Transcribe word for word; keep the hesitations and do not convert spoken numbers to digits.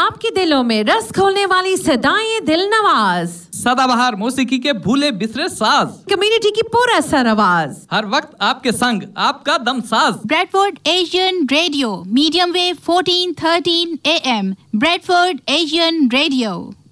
आपके दिलों में रस खोलने वाली सदाएं दिल नवाज, सदाबहार मौसीकी के भूले बिसरे साज, कम्युनिटी की पूरा सर आवाज, हर वक्त आपके संग आपका दम साज। Bradford Asian radio, medium wave fourteen thirteen A M, Bradford Asian radio.